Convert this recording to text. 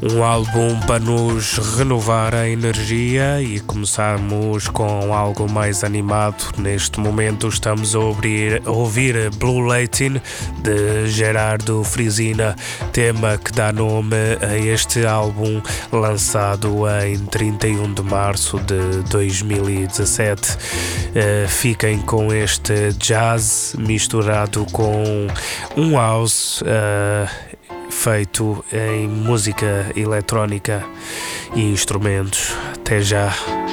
Um álbum para nos renovar a energia e começarmos com algo mais animado. Neste momento estamos a ouvir Blue Latin de Gerardo Frisina, tema que dá nome a este álbum lançado em 31 de março de 2017. Fiquem com este jazz misturado com um house feito em música eletrónica e instrumentos. Até já.